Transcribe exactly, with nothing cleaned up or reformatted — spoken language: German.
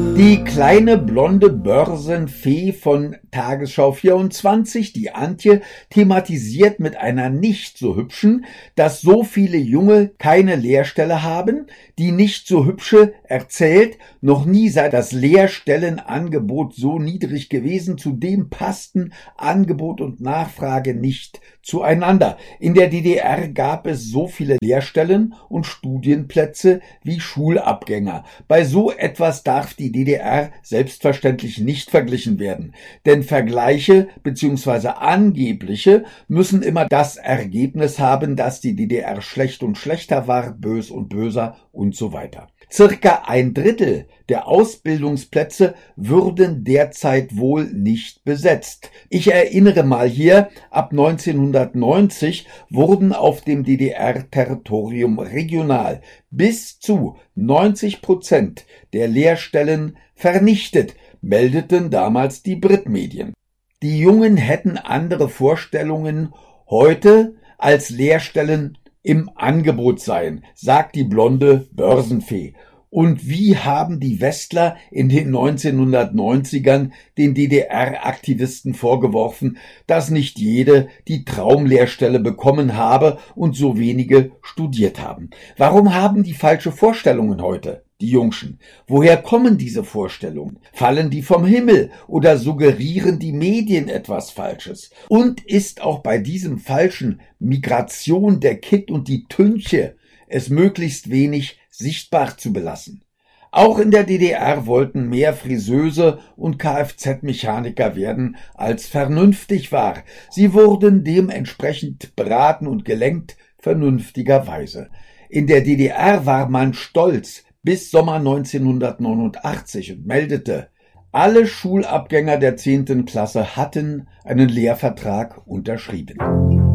Die kleine blonde Börsenfee von Tagesschau vierundzwanzig, die Antje, thematisiert mit einer nicht so hübschen, dass so viele Junge keine Lehrstelle haben. Die nicht so hübsche erzählt, noch nie sei das Lehrstellenangebot so niedrig gewesen, zudem passten Angebot und Nachfrage nicht zueinander. In der D D R gab es so viele Lehrstellen und Studienplätze wie Schulabgänger. Bei so etwas darf die D D R selbstverständlich nicht verglichen werden, denn Vergleiche bzw. angebliche müssen immer das Ergebnis haben, dass die D D R schlecht und schlechter war, bös und böser und so weiter. Circa ein Drittel der Ausbildungsplätze würden derzeit wohl nicht besetzt. Ich erinnere mal hier, ab neunzehnhundertneunzig wurden auf dem D D R-Territorium regional bis zu neunzig Prozent der Lehrstellen vernichtet, meldeten damals die Britmedien. Die Jungen hätten andere Vorstellungen heute, als Lehrstellen im Angebot seien, sagt die blonde Börsenfee. Und wie haben die Westler in den neunzehnhundertneunzigern den D D R-Aktivisten vorgeworfen, dass nicht jede die Traumlehrstelle bekommen habe und so wenige studiert haben? Warum haben die falsche Vorstellungen heute, die Jungschen? Woher kommen diese Vorstellungen? Fallen die vom Himmel oder suggerieren die Medien etwas Falsches? Und ist auch bei diesem falschen Migration der Kitt und die Tünche es möglichst wenig sichtbar zu belassen? Auch in der D D R wollten mehr Friseuse und Kfz-Mechaniker werden, als vernünftig war. Sie wurden dementsprechend beraten und gelenkt, vernünftigerweise. In der D D R war man stolz bis Sommer neunzehnhundertneunundachtzig und meldete, alle Schulabgänger der zehnten Klasse hatten einen Lehrvertrag unterschrieben.